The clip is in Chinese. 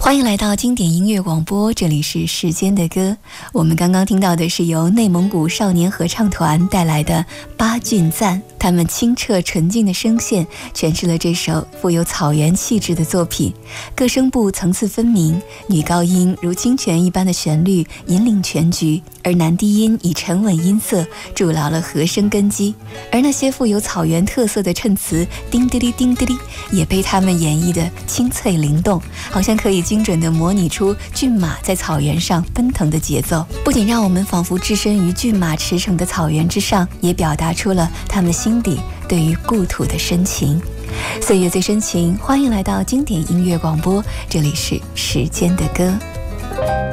欢迎来到经典音乐广播，这里是时间的歌。我们刚刚听到的是由内蒙古少年合唱团带来的《八骏赞》，他们清澈纯净的声线诠释了这首富有草原气质的作品。各声部层次分明，女高音如清泉一般的旋律引领全局，而男低音以沉稳音色筑牢了和声根基。而那些富有草原特色的衬词叮滴哩叮滴哩，也被他们演绎得清脆灵动，好像可以精准地模拟出骏马在草原上奔腾的节奏，不仅让我们仿佛置身于骏马驰骋的草原之上，也表达出了他们心底对于故土的深情。岁月最深情，欢迎来到经典音乐广播，这里是时间的歌。